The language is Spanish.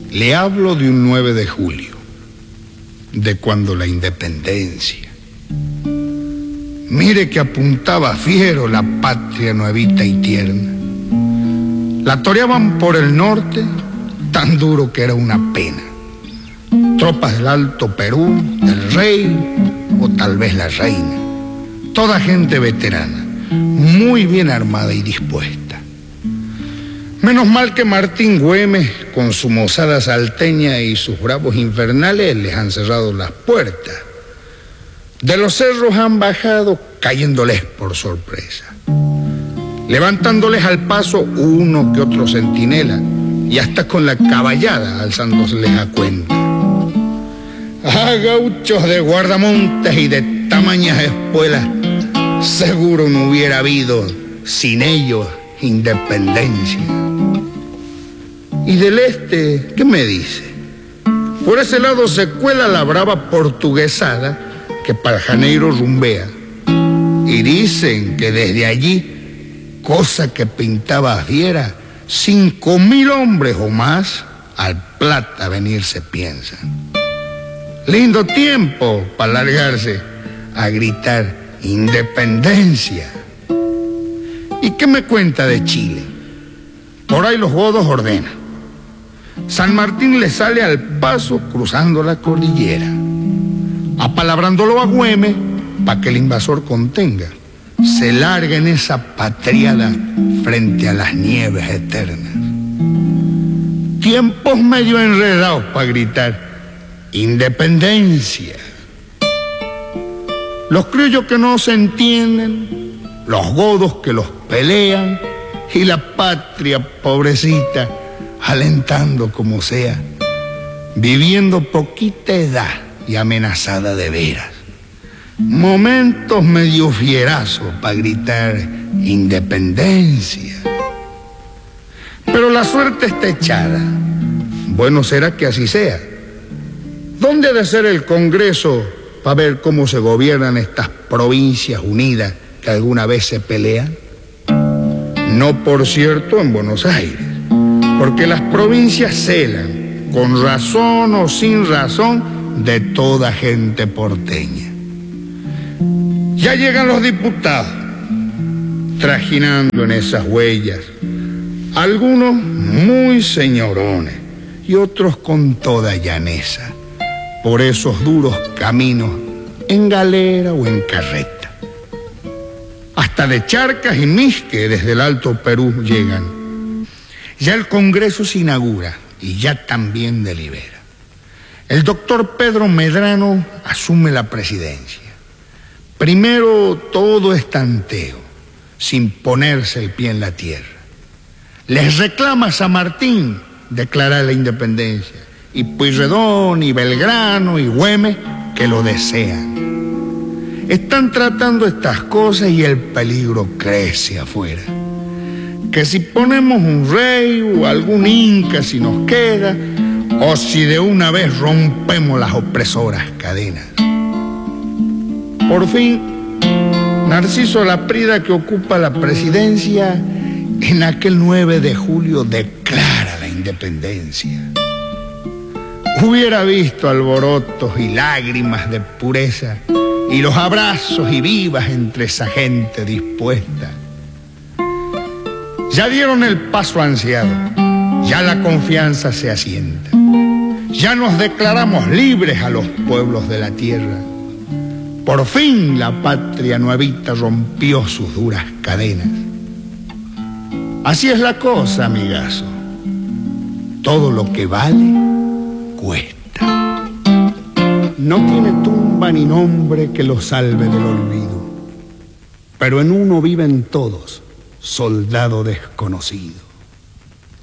Le hablo de un 9 de julio, de cuando la independencia. Mire que apuntaba fiero la patria nuevita y tierna. La toreaban por el norte, tan duro que era una pena. Tropas del Alto Perú, del rey o tal vez la reina. Toda gente veterana, muy bien armada y dispuesta. Menos mal que Martín Güemes, con su mozada salteña y sus bravos infernales, les han cerrado las puertas. De los cerros han bajado, cayéndoles por sorpresa, levantándoles al paso uno que otro centinela, y hasta con la caballada alzándoseles a cuenta. Ah, gauchos de guardamontes y de tamañas espuelas, seguro no hubiera habido sin ellos independencia. Y del este, ¿qué me dice? Por ese lado se cuela la brava portuguesada que para Janeiro rumbea. Y dicen que desde allí, cosa que pintaba fiera, 5.000 hombres o más al Plata venir se piensan. Lindo tiempo para largarse a gritar independencia. ¿Y qué me cuenta de Chile? Por ahí los godos ordenan. San Martín le sale al paso cruzando la cordillera, apalabrándolo a Güemes para que el invasor contenga. Se larga en esa patriada frente a las nieves eternas. Tiempos medio enredados para gritar independencia. Los criollos que no se entienden, los godos que los pelean y la patria pobrecita alentando como sea, viviendo poquita edad y amenazada de veras. Momentos medio fierazos para gritar independencia. Pero la suerte está echada. Bueno será que así sea. ¿Dónde ha de ser el Congreso para ver cómo se gobiernan estas provincias unidas que alguna vez se pelean? No, por cierto, en Buenos Aires, porque las provincias celan, con razón o sin razón, de toda gente porteña. Ya llegan los diputados, trajinando en esas huellas, algunos muy señorones y otros con toda llaneza, por esos duros caminos en galera o en carreta. Hasta de Charcas y Misque desde el Alto Perú llegan. Ya el Congreso se inaugura y ya también delibera. El doctor Pedro Medrano asume la presidencia. Primero todo es tanteo, sin ponerse el pie en la tierra. Les reclama a San Martín declarar la independencia, y Pueyrredón, y Belgrano, y Güemes, que lo desean. Están tratando estas cosas y el peligro crece afuera. Que si ponemos un rey o algún inca si nos queda, o si de una vez rompemos las opresoras cadenas. Por fin, Narciso Laprida, que ocupa la presidencia, en aquel 9 de julio declara la independencia. Hubiera visto alborotos y lágrimas de pureza y los abrazos y vivas entre esa gente dispuesta. Ya dieron el paso ansiado, ya la confianza se asienta. Ya nos declaramos libres a los pueblos de la tierra. Por fin la patria nuevita rompió sus duras cadenas. Así es la cosa, amigazo. Todo lo que vale, cuesta. No tiene tumba ni nombre que lo salve del olvido, pero en uno viven todos, soldado desconocido.